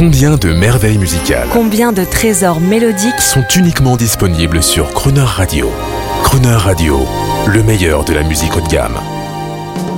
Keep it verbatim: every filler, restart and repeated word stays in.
Combien de merveilles musicales, combien de trésors mélodiques sont uniquement disponibles sur Crooner Radio. Crooner Radio, le meilleur de la musique haut de gamme.